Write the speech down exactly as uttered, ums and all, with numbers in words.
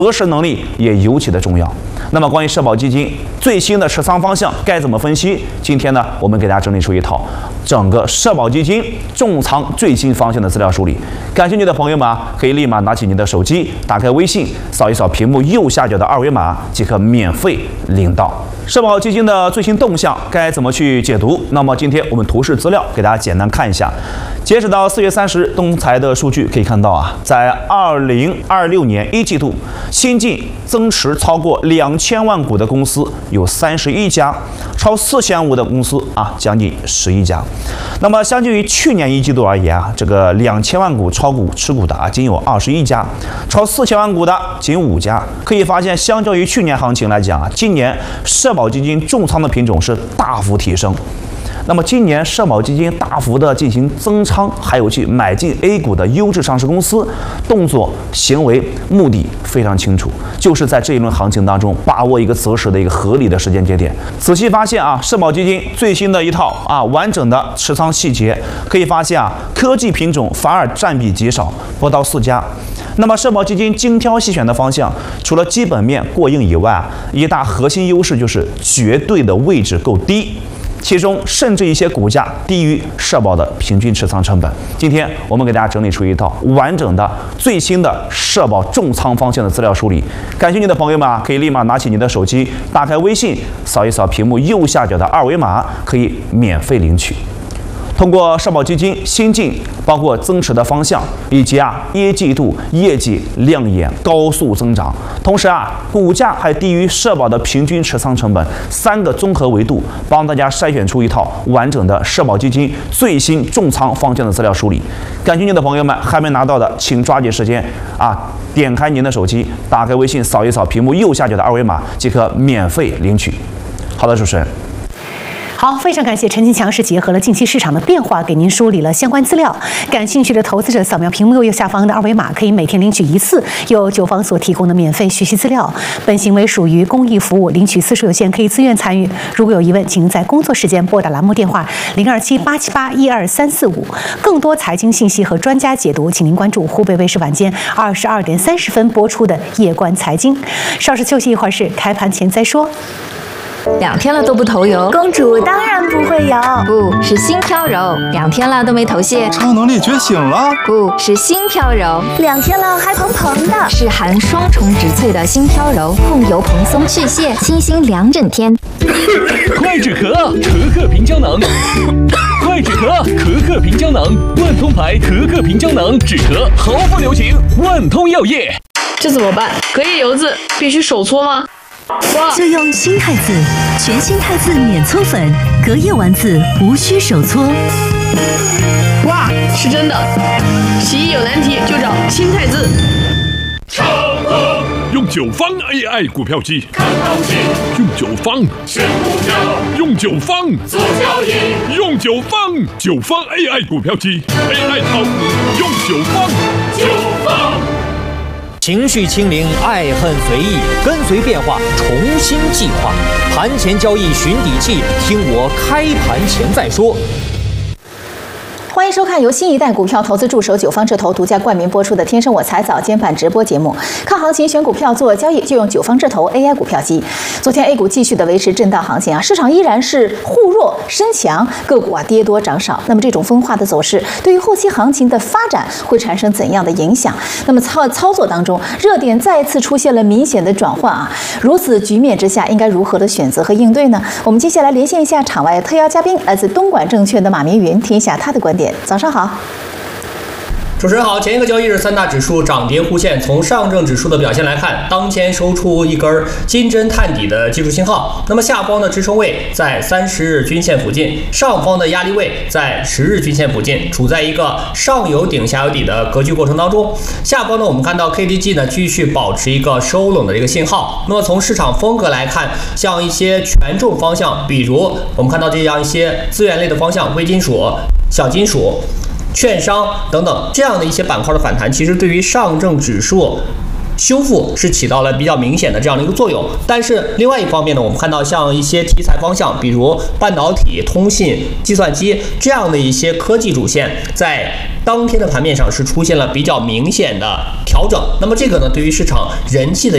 择时能力也尤其的重要。那么，关于社保基金最新的持仓方向该怎么分析？今天呢，我们给大家整理出一套整个社保基金重仓最新方向的资料梳理。感兴趣的朋友们啊，可以立马拿起您的手机，打开微信，扫一扫屏幕右下角的二维码，即可免费领到社保基金的最新动向该怎么去解读？那么今天我们图示资料给大家简单看一下。截止到四月三十日，东财的数据可以看到啊，在二零二六年一季度，新进增持超过两千万股的公司有三十一家，超四千五的公司啊将近十一家。那么相对于去年一季度而言啊，这个两千万股超股持股的啊仅有二十一家，超四千万股的仅五家。可以发现，相较于去年行情来讲啊，今年社保基金重仓的品种是大幅提升。那么今年社保基金大幅的进行增仓，还有去买进 A 股的优质上市公司，动作行为目的非常清楚，就是在这一轮行情当中把握一个择时的一个合理的时间节点。仔细发现啊，社保基金最新的一套啊完整的持仓细节，可以发现啊，科技品种反而占比极少，不到四家。那么社保基金精挑细选的方向，除了基本面过硬以外啊，一大核心优势就是绝对的位置够低。其中甚至一些股价低于社保的平均持仓成本。今天我们给大家整理出一套完整的最新的社保重仓方向的资料梳理。感兴趣的朋友们啊，可以立马拿起你的手机，打开微信，扫一扫屏幕右下角的二维码，可以免费领取。通过社保基金新进，包括增持的方向，以及啊一季度业绩亮眼高速增长，同时啊股价还低于社保的平均持仓成本，三个综合维度帮大家筛选出一套完整的社保基金最新重仓方向的资料梳理。感兴趣的朋友们还没拿到的，请抓紧时间啊，点开您的手机，打开微信，扫一扫屏幕右下角的二维码，即可免费领取。好的，主持人。 好，非常感谢陈金强，是结合了近期市场的变化，给您梳理了相关资料。感兴趣的投资者，扫描屏幕右下方的二维码，可以每天领取一次由九方所提供的免费学习资料。本行为属于公益服务，领取次数有限，可以自愿参与。如果有疑问，请在工作时间拨打栏目电话零二七八七八一二三四五。更多财经信息和专家解读，请您关注湖北卫视晚间二十二点三十分播出的《夜观财经》。稍事休息一会儿，是开盘前再说。 两天了都不头油， 公主当然不会有， 不是心飘柔。两天了都没头屑， 超能力觉醒了， 不是心飘柔。 两天了还蓬蓬的， 是含双重植萃的心飘柔，控油蓬松去屑，清新两整天。 快止咳，可可平胶囊。快止咳，可可平胶囊，万通牌可可平胶囊，止咳毫不留情，万通药业。 这怎么办？隔夜油渍必须手搓吗？ 就用新汰渍，全新汰渍免搓粉，隔夜丸子无需手搓。 哇，是真的！洗衣有难题就找新汰渍。 成功！用九方 A I 股票机看行情，用九方选股票，用九方做交易，用九方九方 A I 股票机 A I 炒股，用九方九方。 情绪清零，爱恨随意，跟随变化，重新计划。盘前交易寻底气，听我开盘前再说。 欢迎收看由新一代股票投资助手九方智投独家冠名播出的《天生我材早》间版直播节目。看行情选股票做交易，就用九方智投 A I 股票机。昨天 A 股继续的维持震荡行情啊，市场依然是互弱深强，个股啊跌多涨少。那么这种分化的走势，对于后期行情的发展会产生怎样的影响？那么操操作当中，热点再次出现了明显的转换啊，如此局面之下，应该如何的选择和应对呢？我们接下来连线一下场外特邀嘉宾，来自东莞证券的马明云，听一下他的观点。早上好。 主持人好，前一个交易日三大指数涨跌互现，从上证指数的表现来看，当前收出一根金针探底的技术信号，那么下方的支撑位在三十日均线附近，上方的压力位在十日均线附近，处在一个上有顶下有底的格局过程当中。下方呢，我们看到 K D J 呢继续保持一个收拢的这个信号。那么从市场风格来看，像一些权重方向，比如我们看到这样一些资源类的方向，微金属、小金属、券商等等这样的一些板块的反弹，其实对于上证指数修复是起到了比较明显的这样的一个作用。但是另外一方面呢，我们看到像一些题材方向，比如半导体、通信、计算机这样的一些科技主线，在当天的盘面上是出现了比较明显的调整。那么这个呢，对于市场人气的